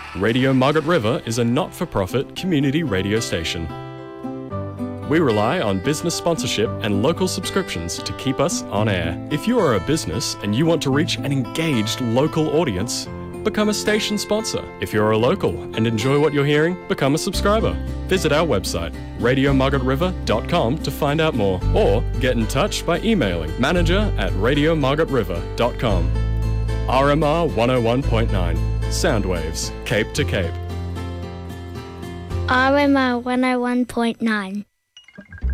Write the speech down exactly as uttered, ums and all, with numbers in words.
Radio Margaret River is a not-for-profit community radio station. We rely on business sponsorship and local subscriptions to keep us on air. If you are a business and you want to reach an engaged local audience, become a station sponsor. If you're a local and enjoy what you're hearing, become a subscriber. Visit our website, radio margaret river dot com, to find out more, or get in touch by emailing manager at radio margaret river dot com. R M R one oh one point nine, Soundwaves, Cape to Cape. R M R one oh one point nine.